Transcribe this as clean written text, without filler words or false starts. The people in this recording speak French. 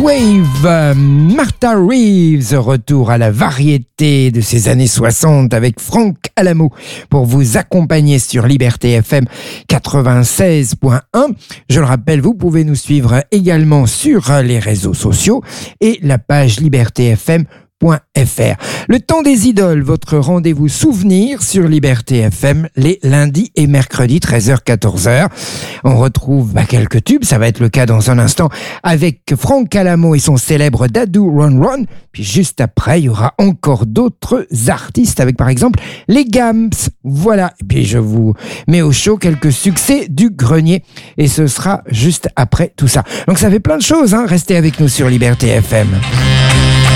Wave, Martha Reeves, retour à la variété de ces années 60 avec Franck Alamo pour vous accompagner sur Liberté FM 96.1. Je le rappelle, vous pouvez nous suivre également sur les réseaux sociaux et la page Liberté FM. Le temps des idoles, votre rendez-vous souvenir sur Liberté FM les lundis et mercredis 13h-14h. On retrouve quelques tubes, ça va être le cas dans un instant avec Franck Alamo et son célèbre Dadou Run Run. Puis juste après, il y aura encore d'autres artistes avec par exemple les Gams. Voilà, et puis je vous mets au chaud quelques succès du grenier et ce sera juste après tout ça. Donc ça fait plein de choses, restez avec nous sur Liberté FM.